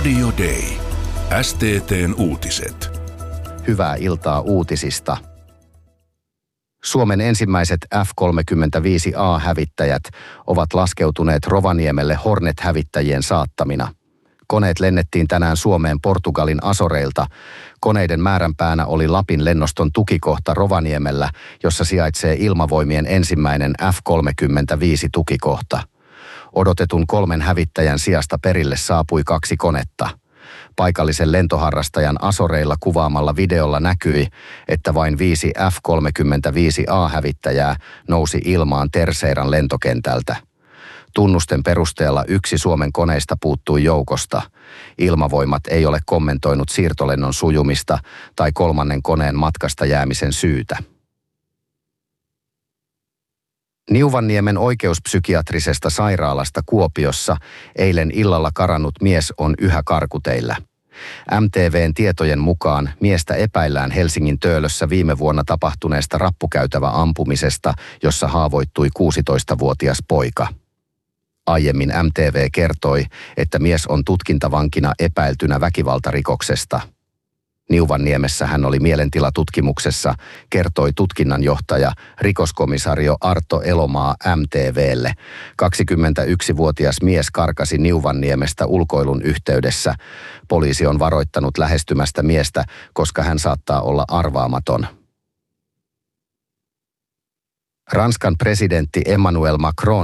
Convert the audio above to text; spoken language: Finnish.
Radio Day. STT:n uutiset. Hyvää iltaa uutisista. Suomen ensimmäiset F-35A-hävittäjät ovat laskeutuneet Rovaniemelle Hornet-hävittäjien saattamina. Koneet lennettiin tänään Suomeen Portugalin Azoreilta. Koneiden määränpäänä oli Lapin lennoston tukikohta Rovaniemellä, jossa sijaitsee Ilmavoimien ensimmäinen F-35-tukikohta. Odotetun 3 hävittäjän sijasta perille saapui 2 konetta. Paikallisen lentoharrastajan Azoreilla kuvaamalla videolla näkyi, että vain 5 F-35A-hävittäjää nousi ilmaan Terceiran lentokentältä. Tunnusten perusteella 1 Suomen koneista puuttui joukosta. Ilmavoimat ei ole kommentoinut siirtolennon sujumista tai 3. koneen matkasta jäämisen syytä. Niuvanniemen oikeuspsykiatrisesta sairaalasta Kuopiossa eilen illalla karannut mies on yhä karkuteillä. MTV:n tietojen mukaan miestä epäillään Helsingin Töölössä viime vuonna tapahtuneesta rappukäytävä ampumisesta, jossa haavoittui 16-vuotias poika. Aiemmin MTV kertoi, että mies on tutkintavankina epäiltynä väkivaltarikoksesta. Niuvanniemessä hän oli mielentilatutkimuksessa, kertoi tutkinnanjohtaja rikoskomisario Arto Elomaa MTV:lle. 21-vuotias mies karkasi Niuvanniemestä ulkoilun yhteydessä. Poliisi on varoittanut lähestymästä miestä, koska hän saattaa olla arvaamaton. Ranskan presidentti Emmanuel Macron